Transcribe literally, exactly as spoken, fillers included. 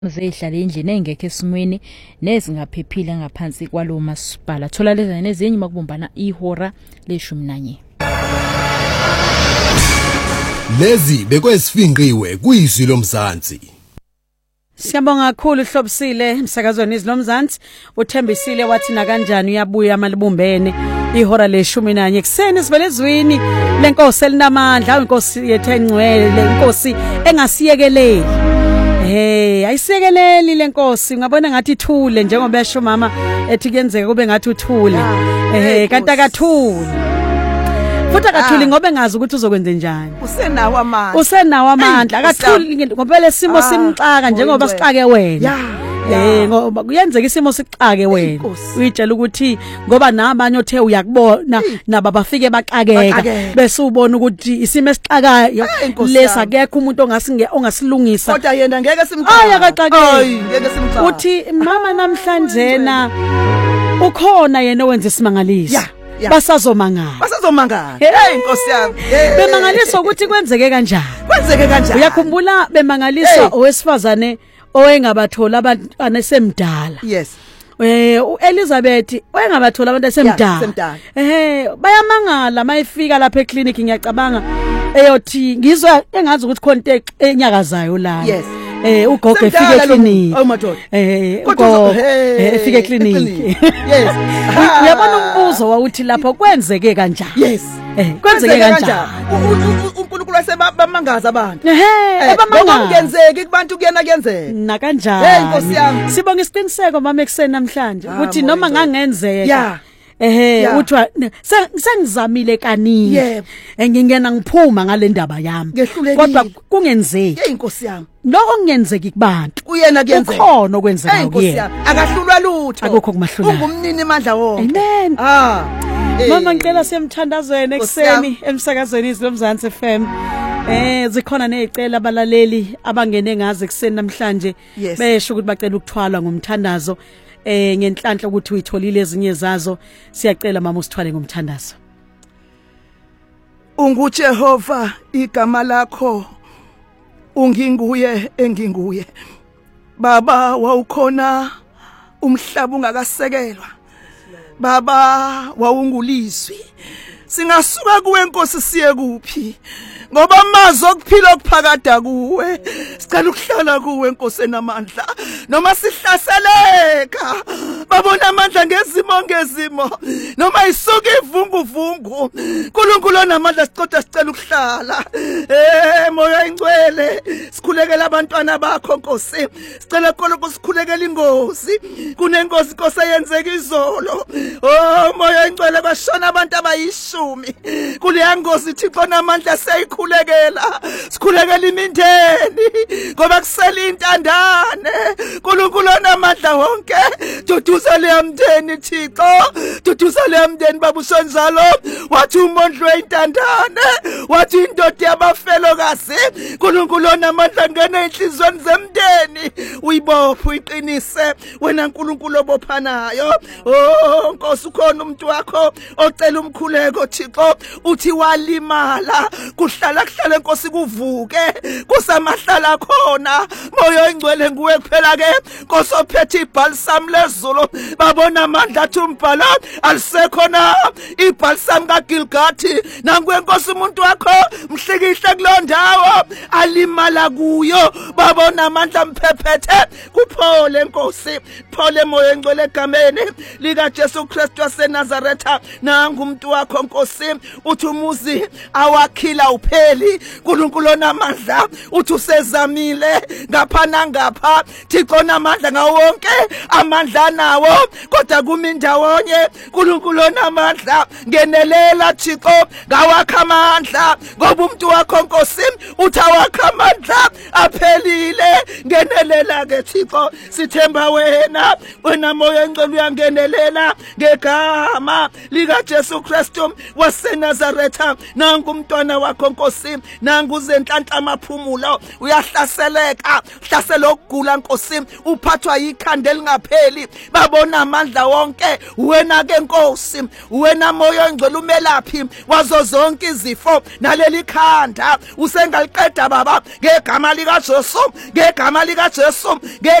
Zehlala endlini engekho esimweni nezingaphephile ngaphansi kwalo masipala. Thola lezi nezinye makubumbana ihora leshumi nanye. Lezi bekwesifinqiwe kuyizwi lomzansi. Siyabonga kakhulu Hlobisile emsakazweni izwi lomzansi. Uthembisile wathi na kanjani uyabuya amalibumbene ihora leshumi nanye ekseni sibelezwini lenkosi elinamandla inkosi yethu engcwele lenkosi engasiyekeleli. Hey ayisiyekeleli lenkosi ngabona ngathi ithule njengoba esho mama ethi kuyenzeka kube ngathi uthule eh kanti akathuli futhi akathuli ngoba engazi ukuthi uzokwenza njani usenawo amandla usenawo amandla akathuli ngoba lesimo simxaka njengoba sixake wena eh ngoba kuyenzeka isimo sixake wena uyitshela ukuthi ngoba nabanye othe uyakubona naba bafike baqakeka bese ubona ukuthi isimo esixakayo lesa akekho umuntu ongasinge ongasilungisa kodwa yena ngeke simxaka aya kaqake hayi ngeke simxaka uthi mama namhlanje na ukhona yena owenza isimangaliso basazomangala basazomangala hey inkosi yami bemangaliso ukuthi kwenzeke kanjani kwenzeke kanjani uyakhumbula bemangaliswa owesifazane owengabathola abantu anesemdala yes eh uElizabeth oyengabathola abantu asemdala eh bayamangala mayifika lapha eclinic ngiyacabanga eyothi ngizwe engazi ukuthi contact enyakazayo la yes eh ugogo efike eclinic oh madoda eh ugogo efike eclinic yes uyabona umbuzo wawuthi lapho kwenzeke kanjani yes eh kwenzeke kanjani uNkulunkulu wasebamangaza abantu eh ebamanga ngenzeki kubantu kuyena kuyenzeka na kanjani hey inkosi yami sibonga isiqiniseko mama ekseni namhlanje ukuthi noma ngangenzeka ehe uthwa sengizamile kaningi yebo engingena ngiphuma ngale ndaba yami kodwa kungenzeki hey inkosi yami lokho kungenzeki kubantu uyena kuyenzeka ukhona okwenzeka kuyena akahlulwa lutho akukho kumahlula ungumnini amandla wonke amen ah mama ngicela semthandazweni ekseni emsakazweni izwi lomzansi F M eh zikhona nezicela abalaleli abangene ngaze ekseni namhlanje besho ukuthi bacela ukuthwalwa ngomthandazo eh ngenhlanhla ukuthi uyitholile ezinye zazo siyacela mama usithwale ngomthandazo. UnguJehova igama lakho unginguye enginguye baba wawukhona umhlaba ungakasekelwa baba wawungulizwi singasuka kuwe Nkosi siye kuphi ngoba amazi okuphila okuphakade kuwe sicela ukuhlala kuwe Nkosi enamandla noma sihlaseleka babona amandla ngezimo ngezimo noma isuka ivunguvungu uNkulunkulu onamandla sicela sicela ukuhlala eh moya ingcwele sikhulekela abantwana bakho Nkosi sicela uNkulunkulu sikhulekela ingozi kunengozi Nkosi eyenzeka izolo oh moya ingcwele bashona abantu abayishu kuleya ngozi Thixo namandla seyikhulekela sikhulekela imindeni ngoba kusela intandane uNkulunkulu onamandla wonke duduza le mndeni Thixo duduza le mndeni babusonjalo wathi umondlo intandane wathi indoda yabafelokazi uNkulunkulu onamandla ngene enhlizweni zemndeni uyibophe uyiqinise wena uNkulunkulu obophanayo oh Nkosi ukhona umuntu wakho ocela umkhuleko Thixo uthi walimala kuhlala kuhlale Nkosi kuvuke kusamahlala khona moyo ingcwele nguwe kuphela ke Nkosi ophethe ibalsam lezulu babona amandla athi umbhala alisekho na ibalsam kaGilgathi nangu Nkosi umuntu wakho mhlikihle kulondawo alimala kuyo babona amandla mphephethe kuphole Nkosi phole moyo ingcwele egameni lika Jesu Kristu waseNazaretha nangu umuntu wakho Nkosi uthi umuzi awakhila upheli uNkulunkulu onamandla uthi usezamile ngapha nangapha Thixo namandla ngawonke amandla nawo kodwa kumindawonye uNkulunkulu onamandla ngenelela Thixo ngawakha amandla ngoba umuntu wakho Nkosi uthi awakha amandla aphelile ngenelela ke Thixo Jehova sithemba wena wena moya engcwele uyangenelela ngegama lika Jesu Kristu waseNazaretha nangu umntwana wakho Nkosi nangu uzenhlanhla amaphumulo uyahlaseleka hlasela ukugula Nkosi uphathwa ikhanda elingapheli babona amandla wonke wena ke Nkosi wena moya engcwele umelaphi wazo zonke izifo naleli khanda usengaliqeda baba ngegama lika Jesu ngegama lika Jesu